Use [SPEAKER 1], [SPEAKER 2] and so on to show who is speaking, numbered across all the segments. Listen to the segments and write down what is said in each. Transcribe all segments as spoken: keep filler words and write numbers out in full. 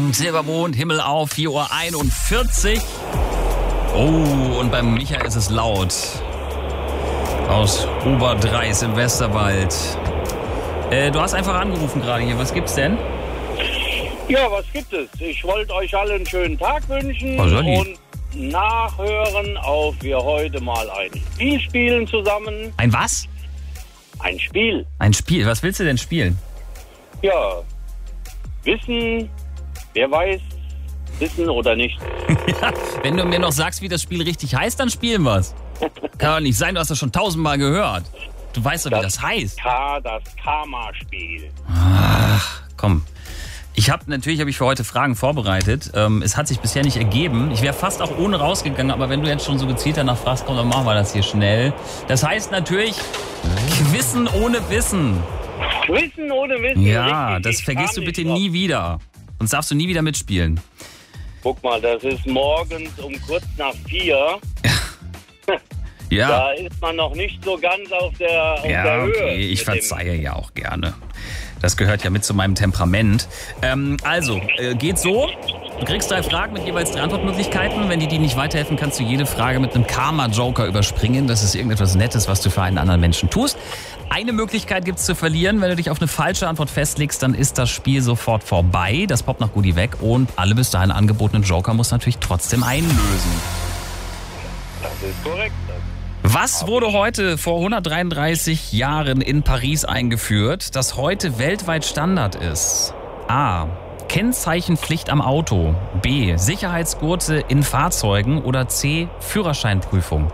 [SPEAKER 1] Silbermond, Himmel auf, vier Uhr einundvierzig. Oh, und beim Micha ist es laut. Aus Oberdreis im Westerwald. Äh, du hast einfach angerufen gerade hier. Was gibt's denn?
[SPEAKER 2] Ja, was gibt es? Ich wollte euch alle einen schönen Tag wünschen
[SPEAKER 1] oh,
[SPEAKER 2] und nachhören auf wir heute mal ein Spiel spielen zusammen.
[SPEAKER 1] Ein was?
[SPEAKER 2] Ein Spiel.
[SPEAKER 1] Ein Spiel. Was willst du denn spielen?
[SPEAKER 2] Ja, wissen, wer weiß, wissen oder nicht.
[SPEAKER 1] Ja, wenn du mir noch sagst, wie das Spiel richtig heißt, dann spielen wir's. Kann doch nicht sein, du hast das schon tausendmal gehört. Du weißt doch, wie das, das heißt.
[SPEAKER 2] K, das Karma-Spiel.
[SPEAKER 1] Ach, komm. Ich habe natürlich habe ich für heute Fragen vorbereitet. Ähm, es hat sich bisher nicht ergeben. Ich wäre fast auch ohne rausgegangen, aber wenn du jetzt schon so gezielt danach fragst, komm, dann machen wir das hier schnell. Das heißt natürlich Quizzen ohne Wissen.
[SPEAKER 2] Quizzen ohne Wissen.
[SPEAKER 1] Ja,
[SPEAKER 2] richtig.
[SPEAKER 1] Das
[SPEAKER 2] Ich
[SPEAKER 1] vergisst du bitte
[SPEAKER 2] drauf.
[SPEAKER 1] nie wieder. Sonst darfst du nie wieder mitspielen.
[SPEAKER 2] Guck mal, das ist morgens um kurz nach vier.
[SPEAKER 1] Ja.
[SPEAKER 2] Da ist man noch nicht so ganz auf der, auf
[SPEAKER 1] ja,
[SPEAKER 2] der Höhe.
[SPEAKER 1] okay, ich verzeihe ja auch gerne. Das gehört ja mit zu meinem Temperament. Ähm, also, äh, geht so. Du kriegst drei Fragen mit jeweils drei Antwortmöglichkeiten. Wenn die dir nicht weiterhelfen, kannst du jede Frage mit einem Karma-Joker überspringen. Das ist irgendetwas Nettes, was du für einen anderen Menschen tust. Eine Möglichkeit gibt's zu verlieren. Wenn du dich auf eine falsche Antwort festlegst, dann ist das Spiel sofort vorbei. Das poppt nach Goodie weg. Und alle bis dahin angebotenen Joker muss natürlich trotzdem einlösen.
[SPEAKER 2] Das ist korrekt.
[SPEAKER 1] Was wurde heute vor hundertdreiunddreißig Jahren in Paris eingeführt, das heute weltweit Standard ist? A. Kennzeichenpflicht am Auto. B. Sicherheitsgurte in Fahrzeugen. Oder C. Führerscheinprüfung.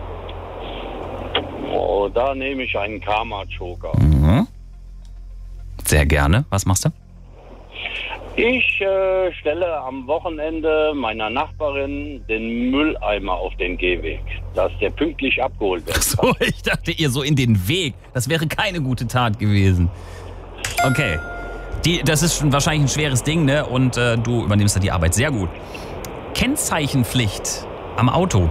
[SPEAKER 2] Oh, da nehme ich einen Karma-Joker.
[SPEAKER 1] Mhm. Sehr gerne. Was machst du?
[SPEAKER 2] Ich äh, stelle am Wochenende meiner Nachbarin den Mülleimer auf den Gehweg, dass der pünktlich abgeholt wird.
[SPEAKER 1] So, ich dachte ihr so in den Weg. Das wäre keine gute Tat gewesen. Okay. Die, das ist schon wahrscheinlich ein schweres Ding, ne? Und äh, du übernimmst da die Arbeit. Sehr gut. Kennzeichenpflicht am Auto.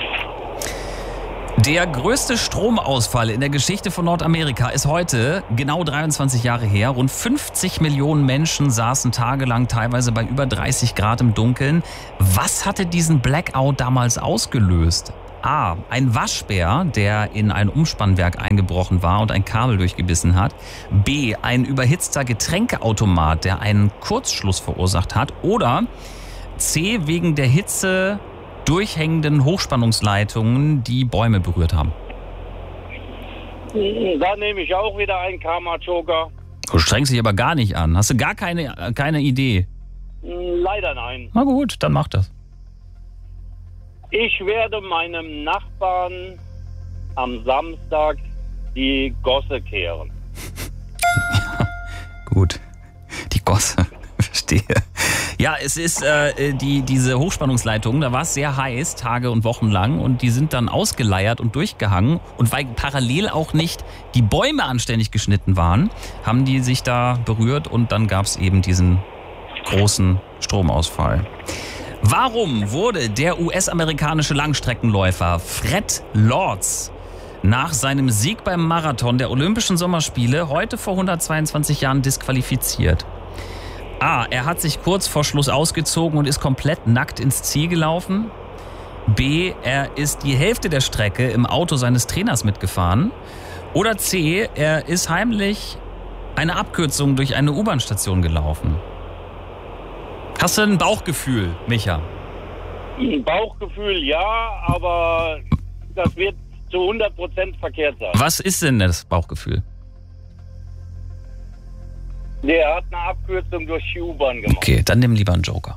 [SPEAKER 1] Der größte Stromausfall in der Geschichte von Nordamerika ist heute genau dreiundzwanzig Jahre her. Rund fünfzig Millionen Menschen saßen tagelang teilweise bei über dreißig Grad im Dunkeln. Was hatte diesen Blackout damals ausgelöst? A. Ein Waschbär, der in ein Umspannwerk eingebrochen war und ein Kabel durchgebissen hat. B. Ein überhitzter Getränkeautomat, der einen Kurzschluss verursacht hat. Oder C. Wegen der Hitze durchhängenden Hochspannungsleitungen, die Bäume berührt haben.
[SPEAKER 2] Da nehme ich auch wieder einen Karma-Joker.
[SPEAKER 1] Du strengst dich aber gar nicht an. Hast du gar keine, keine Idee?
[SPEAKER 2] Leider nein.
[SPEAKER 1] Na gut, dann mach das.
[SPEAKER 2] Ich werde meinem Nachbarn am Samstag die Gosse kehren.
[SPEAKER 1] Ja, gut. Die Gosse, verstehe. Ja, es ist äh, die, diese Hochspannungsleitung, da war es sehr heiß, Tage und Wochen lang, und die sind dann ausgeleiert und durchgehangen. Und weil parallel auch nicht die Bäume anständig geschnitten waren, haben die sich da berührt und dann gab es eben diesen großen Stromausfall. Warum wurde der U S-amerikanische Langstreckenläufer Fred Lorz nach seinem Sieg beim Marathon der Olympischen Sommerspiele heute vor hundertzweiundzwanzig Jahren disqualifiziert? A. Er hat sich kurz vor Schluss ausgezogen und ist komplett nackt ins Ziel gelaufen. B. Er ist die Hälfte der Strecke im Auto seines Trainers mitgefahren. Oder C. Er ist heimlich eine Abkürzung durch eine U-Bahn-Station gelaufen. Hast du ein Bauchgefühl, Micha?
[SPEAKER 2] Ein Bauchgefühl ja, aber das wird zu hundert Prozent verkehrt sein.
[SPEAKER 1] Was ist denn das Bauchgefühl?
[SPEAKER 2] Der hat eine Abkürzung durch die U-Bahn gemacht.
[SPEAKER 1] Okay, dann nimm lieber einen Joker.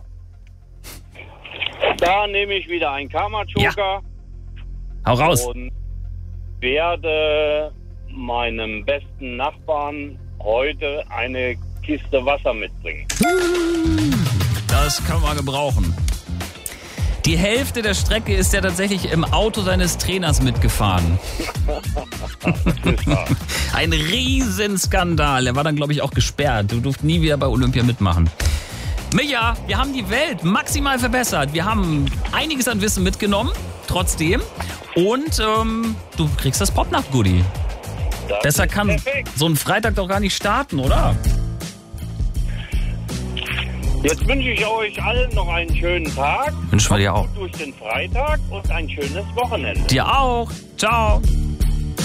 [SPEAKER 2] Da nehme ich wieder einen Karma-Joker.
[SPEAKER 1] Ja. Hau raus.
[SPEAKER 2] Und werde meinem besten Nachbarn heute eine Kiste Wasser mitbringen.
[SPEAKER 1] Das kann man gebrauchen. Die Hälfte der Strecke ist er tatsächlich im Auto seines Trainers mitgefahren. Ein Riesenskandal. Er war dann, glaube ich, auch gesperrt. Du durfst nie wieder bei Olympia mitmachen. Micha, wir haben die Welt maximal verbessert. Wir haben einiges an Wissen mitgenommen, trotzdem. Und ähm, du kriegst das Popnacht-Goodie. Besser kann
[SPEAKER 2] perfekt.
[SPEAKER 1] So ein Freitag doch gar nicht starten, oder?
[SPEAKER 2] Jetzt wünsche ich euch allen noch einen schönen Tag.
[SPEAKER 1] Wünschen wir dir auch.
[SPEAKER 2] Gut durch den Freitag und ein schönes Wochenende.
[SPEAKER 1] Dir auch. Ciao.